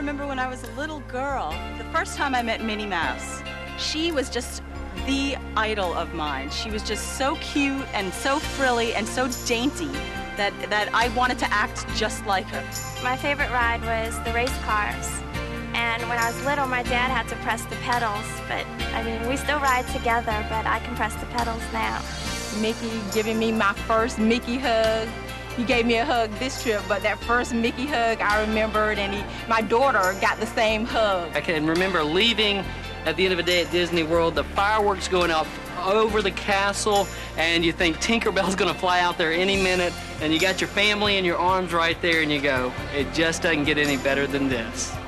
remember when I was a little girl, the first time I met Minnie Mouse. She was just the idol of mine. She was just so cute and so frilly and so dainty that I wanted to act just like her. My favorite ride was the race cars. And when I was little, my dad had to press the pedals, but I mean, we still ride together, but I can press the pedals now. Mickey giving me my first Mickey hug. He gave me a hug this trip, but that first Mickey hug I remembered, and my daughter got the same hug. I can remember leaving at the end of the day at Disney World, the fireworks going up over the castle, and you think Tinkerbell's gonna fly out there any minute, and you got your family in your arms right there, and you go, it just doesn't get any better than this.